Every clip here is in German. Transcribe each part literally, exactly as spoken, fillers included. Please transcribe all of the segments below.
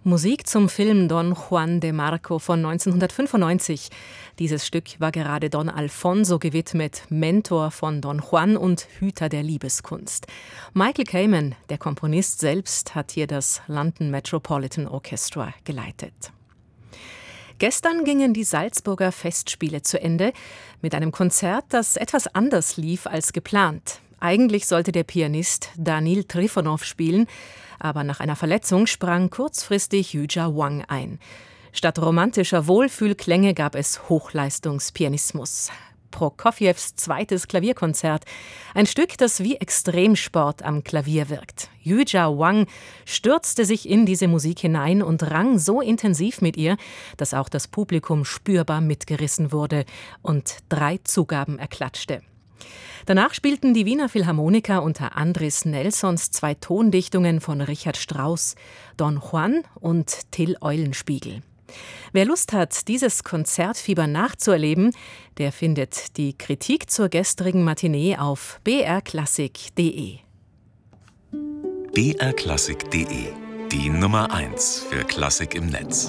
Musik zum Film Don Juan de Marco von neunzehnhundertfünfundneunzig. Dieses Stück war gerade Don Alfonso gewidmet, Mentor von Don Juan und Hüter der Liebeskunst. Michael Kamen, der Komponist selbst, hat hier das London Metropolitan Orchestra geleitet. Gestern gingen die Salzburger Festspiele zu Ende mit einem Konzert, das etwas anders lief als geplant. Eigentlich sollte der Pianist Danil Trifonov spielen, aber nach einer Verletzung sprang kurzfristig Yuja Wang ein. Statt romantischer Wohlfühlklänge gab es Hochleistungspianismus. Prokofjews zweites Klavierkonzert. Ein Stück, das wie Extremsport am Klavier wirkt. Yuja Wang stürzte sich in diese Musik hinein und rang so intensiv mit ihr, dass auch das Publikum spürbar mitgerissen wurde und drei Zugaben erklatschte. Danach spielten die Wiener Philharmoniker unter Andris Nelsons zwei Tondichtungen von Richard Strauss, Don Juan und Till Eulenspiegel. Wer Lust hat, dieses Konzertfieber nachzuerleben, der findet die Kritik zur gestrigen Matinee auf b r klassik punkt d e. b r klassik punkt d e, die Nummer eins für Klassik im Netz.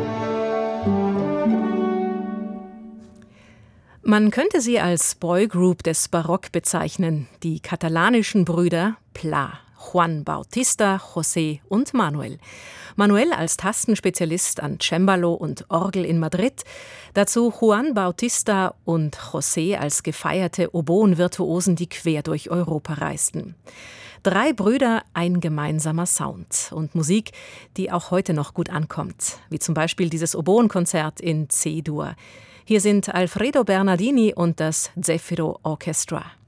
Man könnte sie als Boygroup des Barock bezeichnen, die katalanischen Brüder Pla, Juan Bautista, José und Manuel. Manuel als Tastenspezialist an Cembalo und Orgel in Madrid, dazu Juan Bautista und José als gefeierte Oboen-Virtuosen, die quer durch Europa reisten. Drei Brüder, ein gemeinsamer Sound und Musik, die auch heute noch gut ankommt, wie zum Beispiel dieses Oboenkonzert in C-Dur. Hier sind Alfredo Bernardini und das Zefiro Orchestra.